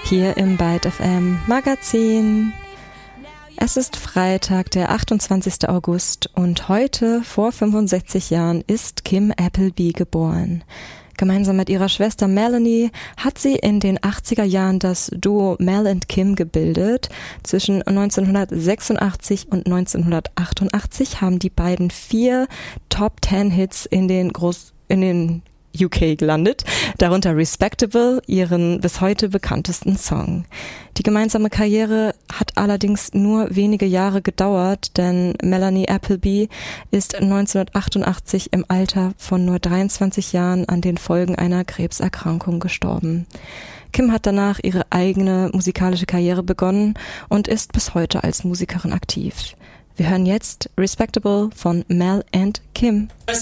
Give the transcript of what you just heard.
hier im Byte FM Magazin. Es ist Freitag, der 28. August und heute, vor 65 Jahren, ist Kim Appleby geboren. Gemeinsam mit ihrer Schwester Melanie hat sie in den 80er Jahren das Duo Mel and Kim gebildet. Zwischen 1986 und 1988 haben die beiden 4 Top-10-Hits in den UK gelandet, darunter Respectable, ihren bis heute bekanntesten Song. Die gemeinsame Karriere hat allerdings nur wenige Jahre gedauert, denn Melanie Appleby ist 1988 im Alter von nur 23 Jahren an den Folgen einer Krebserkrankung gestorben. Kim hat danach ihre eigene musikalische Karriere begonnen und ist bis heute als Musikerin aktiv. Wir hören jetzt Respectable von Mel and Kim.